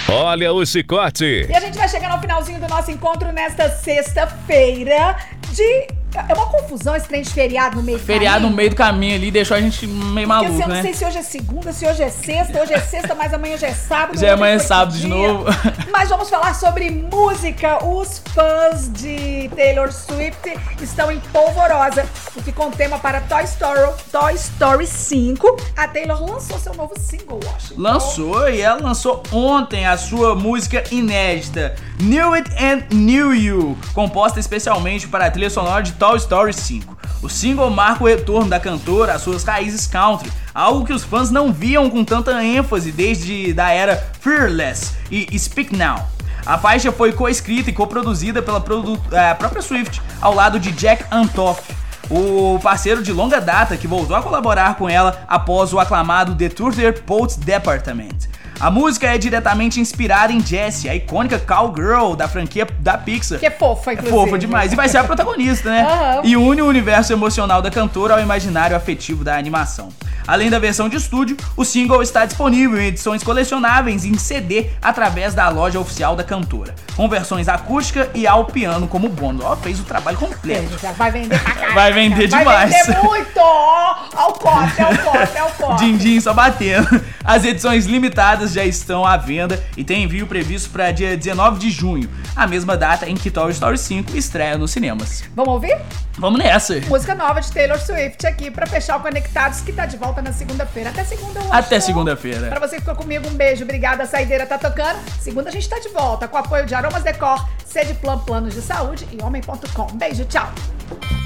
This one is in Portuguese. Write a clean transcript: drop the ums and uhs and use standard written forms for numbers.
Olha o chicote. E a gente vai chegando ao finalzinho do nosso encontro nesta sexta-feira É uma confusão esse trem de feriado no meio do caminho. Feriado no meio do caminho ali deixou a gente meio maluco, Porque eu né? não sei se hoje é segunda, se hoje é sexta. Hoje é sexta, mas amanhã já é sábado. Já amanhã é sábado de novo. Mas vamos falar sobre música. Os fãs de Taylor Swift estão em polvorosa, porque com o tema para Toy Story 5, a Taylor lançou seu novo single, Washington. Lançou, e ela lançou ontem a sua música inédita, Knew It and Knew You, composta especialmente para a trilha sonora de Toy Story 5. O single marca o retorno da cantora às suas raízes country, algo que os fãs não viam com tanta ênfase desde da era Fearless e Speak Now. A faixa foi coescrita e coproduzida pela própria Swift, ao lado de Jack Antonoff, o parceiro de longa data que voltou a colaborar com ela após o aclamado The Truth Police Department. A música é diretamente inspirada em Jessie, a icônica cowgirl da franquia da Pixar. Que é fofa, inclusive. É fofa demais. E vai ser a protagonista, né? Uhum. E une o universo emocional da cantora ao imaginário afetivo da animação. Além da versão de estúdio, o single está disponível em edições colecionáveis em CD através da loja oficial da cantora, com versões acústica e ao piano como bônus. Ó, fez o trabalho completo. Vai vender pra caralho. Vai vender demais. Vai vender muito, ó. Ao corte, ao corte, ao corte. Din-din só batendo. As edições limitadas já estão à venda e tem envio previsto para dia 19 de junho, a mesma data em que Toy Story 5 estreia nos cinemas. Vamos ouvir? Vamos nessa. Música nova de Taylor Swift aqui pra fechar o Conectados, que tá de volta na segunda-feira. Até segunda, eu Até acho. segunda-feira. Pra você que ficou comigo, um beijo. Obrigada, a saideira tá tocando. Segunda a gente tá de volta com o apoio de Aromas Decor, Sede Plan Planos de Saúde e Homem.com. Beijo, tchau.